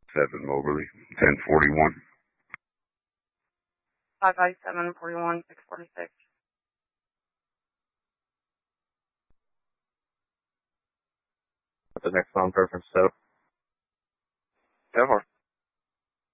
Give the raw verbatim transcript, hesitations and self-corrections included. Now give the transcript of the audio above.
seven Moberly, ten forty-one. five five seven, forty-one, six forty-six. The next on preference, so. ten four.